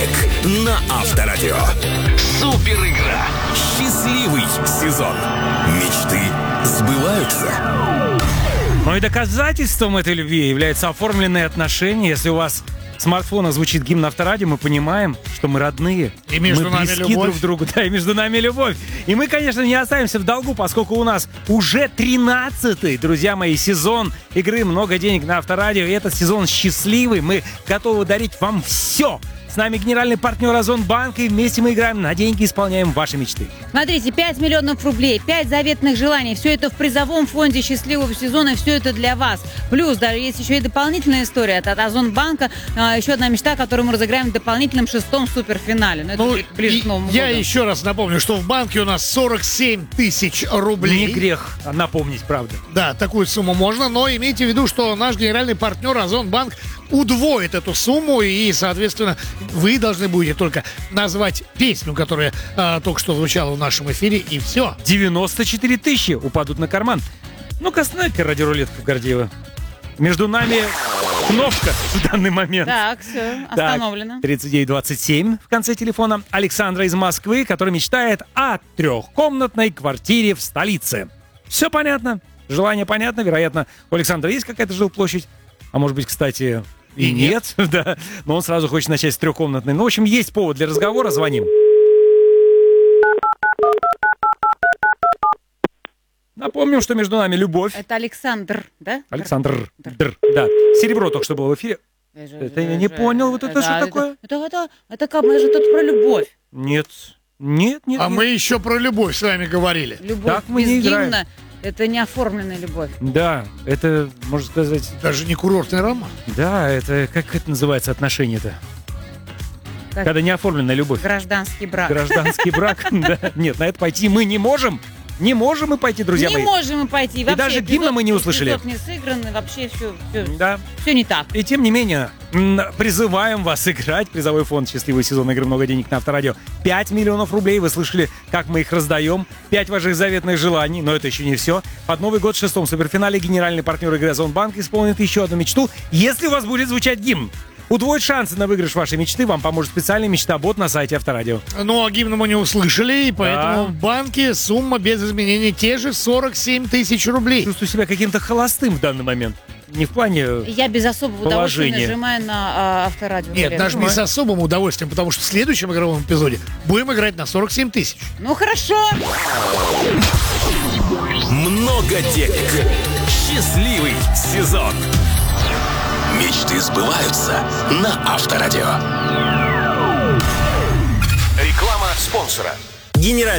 денег» на Авторадио. Супер игра. Счастливый сезон. Мечты сбываются. Ну и доказательством этой любви являются оформленные отношения. Если у вас в смартфонах звучит гимн Авторадио, мы понимаем, что мы родные. И между мы нами близки любовь. друг к другу. Да, и между нами любовь. И мы, конечно, не останемся в долгу, поскольку у нас уже 13-й, друзья мои, сезон игры «Много денег» на Авторадио. И этот сезон счастливый. Мы готовы дарить вам все. С нами генеральный партнер Озонбанк, и вместе мы играем на деньги и исполняем ваши мечты. Смотрите, 5 миллионов рублей, 5 заветных желаний. Все это в призовом фонде счастливого сезона, все это для вас. Плюс даже есть еще и дополнительная история от Озонбанка. Еще одна мечта, которую мы разыграем в дополнительном 6-м суперфинале. Но это будет ближе к Новому я году. еще раз напомню, что в банке у нас 47 тысяч рублей. Не грех напомнить, правда. Да, такую сумму можно, но имейте в виду, что наш генеральный партнер Озонбанк удвоит эту сумму, и, соответственно, вы должны будете только назвать песню, которая только что звучала в нашем эфире, и все. 94 тысячи упадут на карман. Ну-ка, снайка радиорулетка Гордеева. Между нами кнопка в данный момент. Так, все, остановлено. 3927 в конце телефона. Александра из Москвы, которая мечтает о 3-комнатной квартире в столице. Все понятно? Желание понятно? Вероятно, у Александра есть какая-то жилплощадь? А может быть, кстати, и нет. Да. Но он сразу хочет начать с 3-комнатной. Ну, в общем, есть повод для разговора. Звоним. Напомним, что между нами любовь. Это Александр, да? Александр. Да. Серебро только что было в эфире. Это я не понял. Вот это что такое? Это как мы же тут про любовь. Нет. А мы еще про любовь с вами говорили. Любовь Так мы без не играем. гимна — это не оформленная любовь. Да, это, можно сказать... Даже не курортный роман. Да, это... Как это называется отношение-то? Как? Когда не оформленная любовь. Гражданский брак. Гражданский брак. Да. Нет, на это пойти мы не можем. Не можем мы пойти, друзья мои. Не можем мы пойти. Вообще, даже гимна мы не услышали. Эпизод не сыгран, вообще все Да. не так. И тем не менее, призываем вас играть. Призовой фонд «Счастливый сезон игры «Много денег» на Авторадио. 5 миллионов рублей. Вы слышали, как мы их раздаем. 5 ваших заветных желаний. Но это еще не все. Под Новый год в 6-м суперфинале генеральный партнер игры Озонбанк исполнит еще одну мечту, если у вас будет звучать гимн. Удвоить шансы на выигрыш вашей мечты вам поможет специальный мечта-бот на сайте Авторадио. Ну, а гимн мы не услышали, и поэтому в банке сумма без изменений те же 47 тысяч рублей. Чувствую себя каким-то холостым в данный момент. Не в плане Я без особого удовольствия положения. нажимаю на Авторадио. Нет, даже не с особым удовольствием, потому что в следующем игровом эпизоде будем играть на 47 тысяч. Ну хорошо. Много денег. Счастливый сезон. Мечты сбываются на Авторадио. Реклама спонсора.